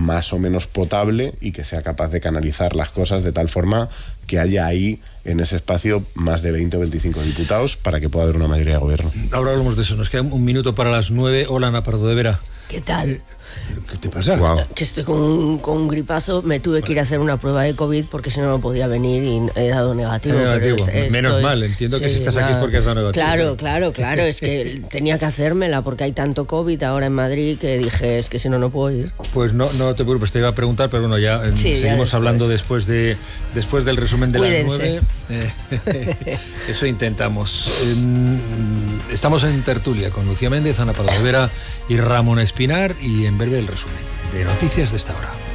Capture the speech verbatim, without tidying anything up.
más o menos potable y que sea capaz de canalizar las cosas de tal forma que haya ahí, en ese espacio, más de veinte o veinticinco diputados para que pueda haber una mayoría de gobierno. Ahora hablamos de eso, nos queda un minuto para las nueve. Hola, Ana Pardo de Vera. ¿Qué tal? Eh, ¿Qué te pasa? Wow. Que estoy con un, con un gripazo, me tuve que ir a hacer una prueba de COVID porque si no no podía venir y he dado negativo. Eh, negativo. Pero estoy, Menos mal, entiendo sí, que si estás nada. aquí es porque has dado negativo. Claro, claro, claro, es que tenía que hacérmela porque hay tanto COVID ahora en Madrid que dije, es que si no, no puedo ir. Pues no, no te preocupes, te iba a preguntar, pero bueno, ya eh, Sí, ya seguimos después. hablando después de después del resumen de Cuídense. las nueve. Eh, eso intentamos. Eh, estamos en tertulia con Lucía Méndez, Ana Pardo de Vera y Ramón Espinar, y en breve el resumen de noticias de esta hora.